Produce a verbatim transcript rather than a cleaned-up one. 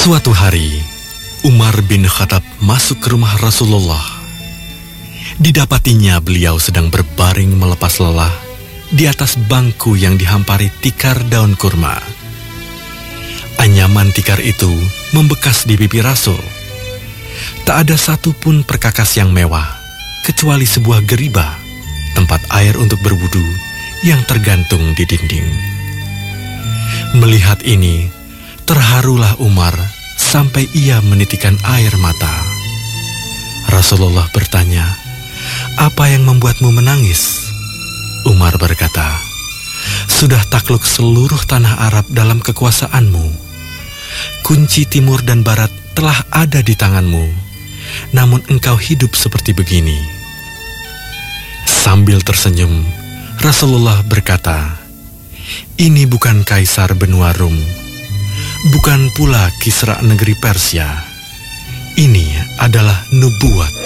Suatu hari, Umar bin Khattab masuk ke rumah Rasulullah. Didapatinya beliau sedang berbaring melepas lelah di atas bangku yang dihampari tikar daun kurma. Anyaman tikar itu membekas di pipi Rasul. Tak ada satupun perkakas yang mewah, kecuali sebuah geribah, tempat air untuk berwudu yang tergantung di dinding. Melihat ini, terharulah Umar sampai ia menitikkan air mata. Rasulullah bertanya, "Apa yang membuatmu menangis?" Umar berkata, "Sudah takluk seluruh tanah Arab dalam kekuasaanmu. Kunci timur dan barat telah ada di tanganmu, namun engkau hidup seperti begini." Sambil tersenyum, Rasulullah berkata, "Ini bukan Kaisar benua Rum, bukan pula Kisra negeri Persia. Ini adalah nubuat."